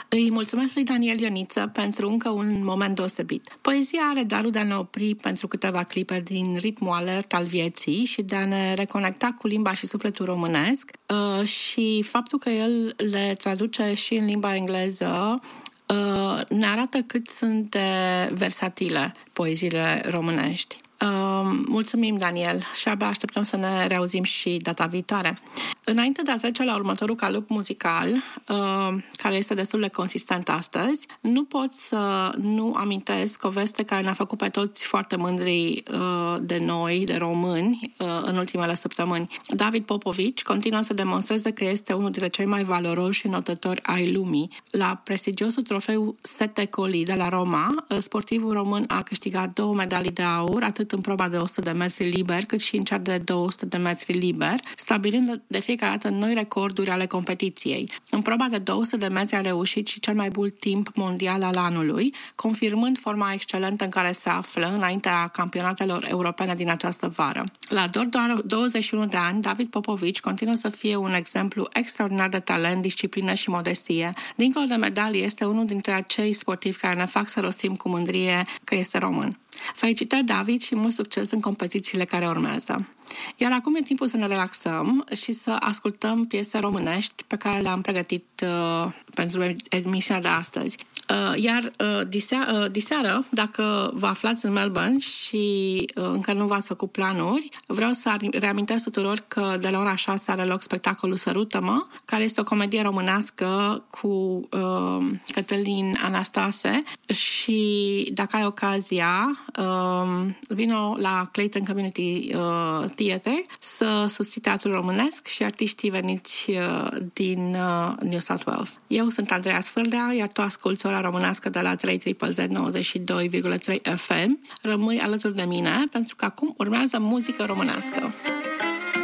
Îi mulțumesc lui Daniel Ioniță pentru încă un moment deosebit. Poezia are darul de a ne opri pentru câteva clipe din ritmul alert al vieții și de a ne reconecta cu limba și sufletul românesc și faptul că el le traduce și în limba engleză ne arată cât sunt de versatile poeziile românești. Mulțumim, Daniel, și abia așteptăm să ne reauzim și data viitoare. Înainte de a trece la următorul calup muzical, care este destul de consistent astăzi, nu pot să nu amintesc o veste care ne-a făcut pe toți foarte mândri de noi, de români, în ultimele săptămâni. David Popovici continuă să demonstreze că este unul dintre cei mai valoroși notători ai lumii. La prestigiosul trofeu Sette Colli de la Roma, sportivul român a câștigat 2 medalii de aur, atât în proba de 100 de metri liber, cât și în cea de 200 de metri liber, stabilind de fiecare dată noi recorduri ale competiției. În proba de 200 de metri a reușit și cel mai bun timp mondial al anului, confirmând forma excelentă în care se află înaintea campionatelor europene din această vară. La doar 21 de ani, David Popovici continuă să fie un exemplu extraordinar de talent, disciplină și modestie. Dincolo de medalii, este unul dintre acei sportivi care ne fac să rostim cu mândrie că este român. Felicitări, David, și mult succes în competițiile care urmează. Iar acum e timpul să ne relaxăm și să ascultăm piese românești pe care le-am pregătit pentru emisiunea de astăzi. Iar diseară, dacă vă aflați în Melbourne și încă nu v-ați făcut planuri, vreau să reamintesc tuturor că de la ora 6 are loc spectacolul Sărută-mă, care este o comedie românească cu Cătălin Anastase și dacă ai ocazia, vino la Clayton Community Theatre să susții teatrul românesc și artiștii veniți din New South Wales. Eu sunt Andreea Sfârdea, iar tu asculți Ora Românească de la 3ZZZ92,3 FM. Rămâi alături de mine, pentru că acum urmează muzică românească.